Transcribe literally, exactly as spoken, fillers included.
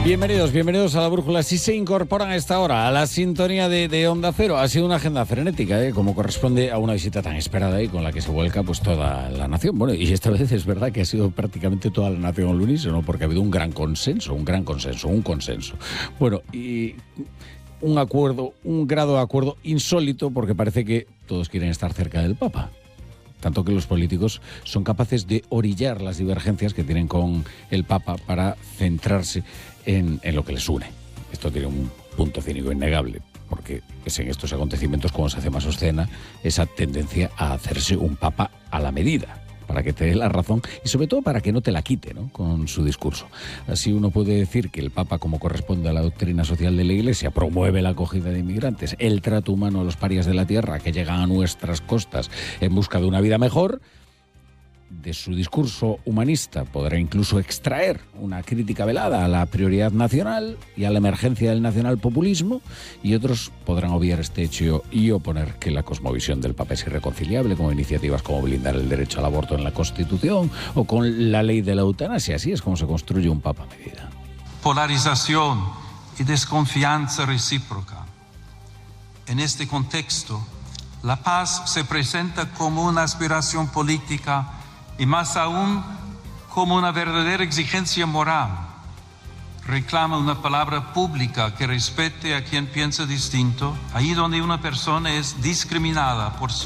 Bienvenidos, bienvenidos a La Brújula. Si se incorporan a esta hora a la sintonía de, de Onda Cero, ha sido una agenda frenética, ¿eh? Como corresponde a una visita tan esperada y con la que se vuelca pues toda la nación. Bueno, y esta vez es verdad que ha sido prácticamente toda la nación al unísono, porque ha habido un gran consenso, un gran consenso, un consenso. Bueno, y un acuerdo, un grado de acuerdo insólito, porque parece que todos quieren estar cerca del Papa. Tanto que los políticos son capaces de orillar las divergencias que tienen con el Papa para centrarse en, en lo que les une. Esto tiene un punto cínico innegable, porque es en estos acontecimientos como se hace más obscena esa tendencia a hacerse un Papa a la medida, para que te dé la razón y sobre todo para que no te la quite, ¿no?, con su discurso. Así uno puede decir que el Papa, como corresponde a la doctrina social de la Iglesia, promueve la acogida de inmigrantes, el trato humano a los parias de la tierra que llegan a nuestras costas en busca de una vida mejor. De su discurso humanista podrá incluso extraer una crítica velada a la prioridad nacional y a la emergencia del nacionalpopulismo, y otros podrán obviar este hecho y oponer que la cosmovisión del Papa es irreconciliable, como iniciativas como blindar el derecho al aborto en la Constitución o con la ley de la eutanasia. Así es como se construye un Papa a medida. Polarización y desconfianza recíproca. En este contexto, la paz se presenta como una aspiración política y más aún como una verdadera exigencia moral. Reclama una palabra pública que respete a quien piensa distinto, ahí donde una persona es discriminada por su